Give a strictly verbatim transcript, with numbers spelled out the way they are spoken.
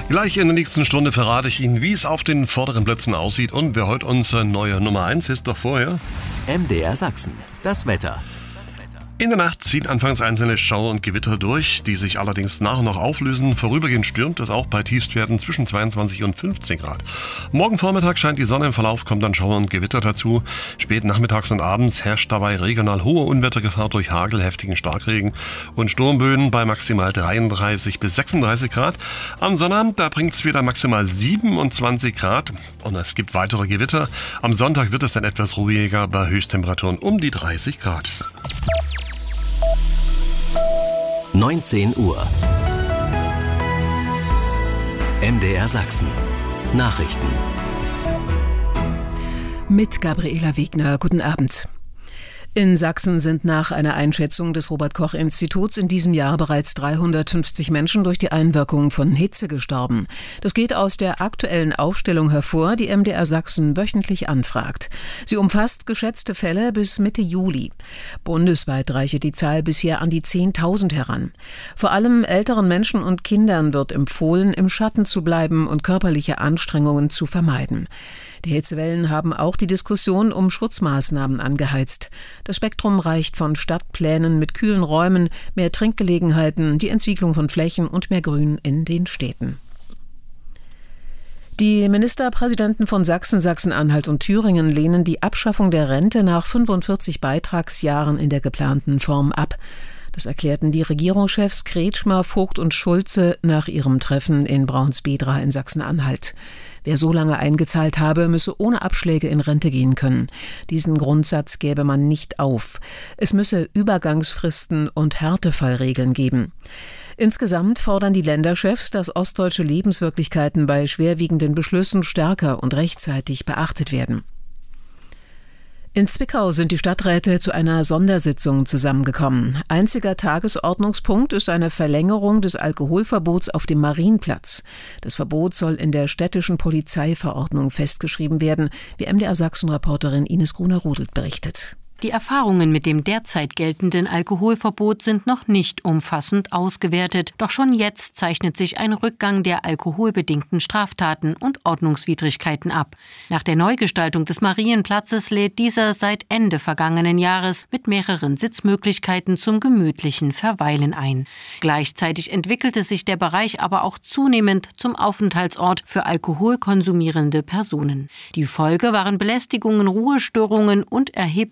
Gleich in der nächsten Stunde verrate ich Ihnen, wie es auf den vorderen Plätzen aussieht und wer heute unsere neue Nummer eins ist. Doch vorher M D R Sachsen, das Wetter. In der Nacht ziehen anfangs einzelne Schauer und Gewitter durch, die sich allerdings nach und nach auflösen. Vorübergehend stürmt es auch bei Tiefstwerten zwischen zweiundzwanzig und fünfzehn Grad. Morgen Vormittag scheint die Sonne, im Verlauf kommt dann Schauer und Gewitter dazu. Spät nachmittags und abends herrscht dabei regional hohe Unwettergefahr durch Hagel, heftigen Starkregen und Sturmböen bei maximal dreiunddreißig bis sechsunddreißig Grad. Am Sonnabend, da bringt es wieder maximal siebenundzwanzig Grad und es gibt weitere Gewitter. Am Sonntag wird es dann etwas ruhiger bei Höchsttemperaturen um die dreißig Grad. neunzehn Uhr. M D R Sachsen. Nachrichten. Mit Gabriela Wegner. Guten Abend. In Sachsen sind nach einer Einschätzung des Robert-Koch-Instituts in diesem Jahr bereits dreihundertfünfzig Menschen durch die Einwirkung von Hitze gestorben. Das geht aus der aktuellen Aufstellung hervor, die M D R Sachsen wöchentlich anfragt. Sie umfasst geschätzte Fälle bis Mitte Juli. Bundesweit reiche die Zahl bisher an die zehntausend heran. Vor allem älteren Menschen und Kindern wird empfohlen, im Schatten zu bleiben und körperliche Anstrengungen zu vermeiden. Die Hitzewellen haben auch die Diskussion um Schutzmaßnahmen angeheizt. Das Spektrum reicht von Stadtplänen mit kühlen Räumen, mehr Trinkgelegenheiten, die Entsiedlung von Flächen und mehr Grün in den Städten. Die Ministerpräsidenten von Sachsen, Sachsen-Anhalt und Thüringen lehnen die Abschaffung der Rente nach fünfundvierzig Beitragsjahren in der geplanten Form ab. Das erklärten die Regierungschefs Kretschmer, Vogt und Schulze nach ihrem Treffen in Braunsbedra in Sachsen-Anhalt. Wer so lange eingezahlt habe, müsse ohne Abschläge in Rente gehen können. Diesen Grundsatz gäbe man nicht auf. Es müsse Übergangsfristen und Härtefallregeln geben. Insgesamt fordern die Länderchefs, dass ostdeutsche Lebenswirklichkeiten bei schwerwiegenden Beschlüssen stärker und rechtzeitig beachtet werden. In Zwickau sind die Stadträte zu einer Sondersitzung zusammengekommen. Einziger Tagesordnungspunkt ist eine Verlängerung des Alkoholverbots auf dem Marienplatz. Das Verbot soll in der städtischen Polizeiverordnung festgeschrieben werden, wie M D R Sachsen-Reporterin Ines Gruner-Rudelt berichtet. Die Erfahrungen mit dem derzeit geltenden Alkoholverbot sind noch nicht umfassend ausgewertet. Doch schon jetzt zeichnet sich ein Rückgang der alkoholbedingten Straftaten und Ordnungswidrigkeiten ab. Nach der Neugestaltung des Marienplatzes lädt dieser seit Ende vergangenen Jahres mit mehreren Sitzmöglichkeiten zum gemütlichen Verweilen ein. Gleichzeitig entwickelte sich der Bereich aber auch zunehmend zum Aufenthaltsort für alkoholkonsumierende Personen. Die Folge waren Belästigungen, Ruhestörungen und erhebliche